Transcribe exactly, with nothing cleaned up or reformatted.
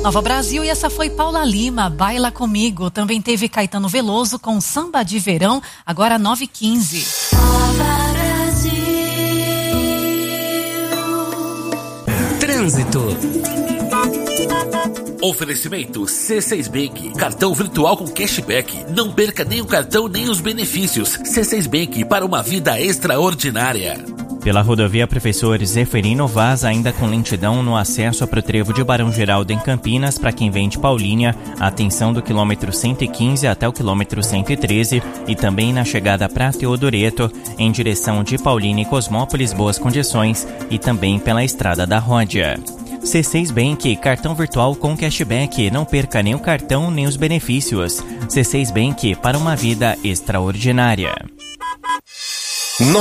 Nova Brasil, e essa foi Paula Lima, Baila Comigo. Também teve Caetano Veloso com Samba de Verão, agora nove e quinze. Trânsito. Oferecimento C seis Bank, cartão virtual com cashback. Não perca nem o cartão nem os benefícios. C seis Bank, para uma vida extraordinária. Pela rodovia Professor Zeferino Vaz, ainda com lentidão no acesso para o trevo de Barão Geraldo em Campinas, para quem vem de Paulínia, atenção do quilômetro cento e quinze até o quilômetro cento e treze, e também na chegada para Teodoreto, em direção de Paulínia e Cosmópolis, boas condições, e também pela Estrada da Ródia. C seis Bank, cartão virtual com cashback, não perca nem o cartão nem os benefícios. C seis Bank, para uma vida extraordinária.